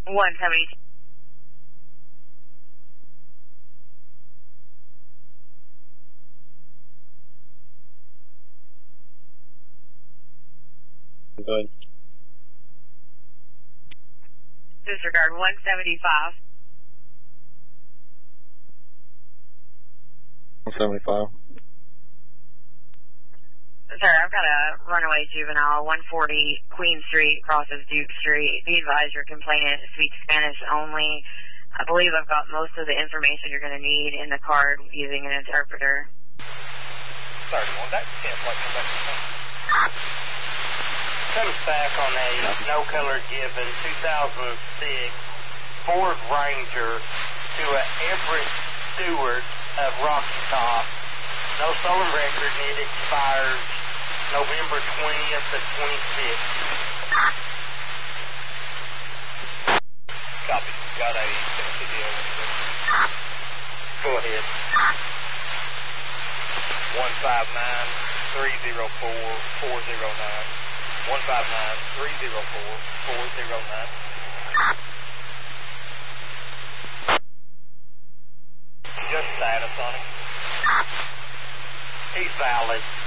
172. Good. Disregard 175. 175. Sir, I've got a runaway juvenile, 140 Queen Street, crosses Duke Street. Be advised your complainant speaks Spanish only. I believe I've got most of the information you're going to need in the card using an interpreter. 31, that's 10.2. Comes back on a no color given 2006 Ford Ranger to a Everett Stewart of Rocky Top. No stolen record, and it expires November 20th of 26. Copy. Got a Tennessee deal. Go ahead. 159-304-409. 159-304-409. Just status on it. He's valid.